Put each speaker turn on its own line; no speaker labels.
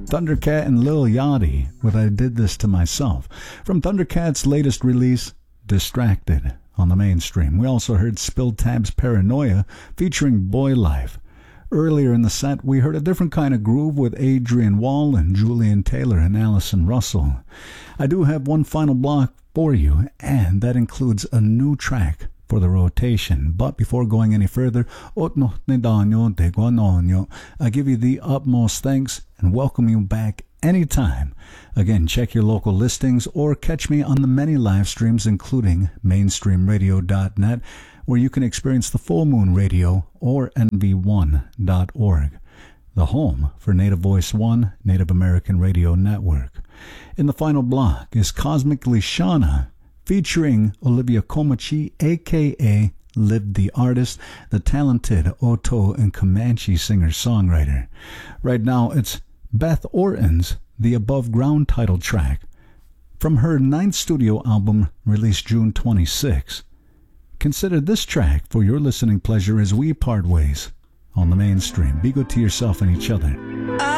Thundercat and Lil Yachty with I Did This to Myself. From Thundercat's latest release, Distracted, on the Mainstream. We also heard Spilled Tab's Paranoia featuring Boy Life. Earlier in the set, we heard a different kind of groove with Adrian Wall and Julian Taylor and Allison Russell. I do have one final block for you, and that includes a new track for the rotation. But before going any further, I give you the utmost thanks and welcome you back anytime. Again, check your local listings or catch me on the many live streams, including mainstreamradio.net, where you can experience the Full Moon Radio, or nv1.org, the home for Native Voice One, Native American Radio Network. In the final block is Cosmically Shauna, featuring Olivia Komachi, a.k.a. Liv the Artist, the talented Oto and Comanche singer-songwriter. Right now, it's Beth Orton's The Above Ground title track from her 9th studio album released June 26. Consider this track for your listening pleasure as we part ways on the Mainstream. Be good to yourself and each other.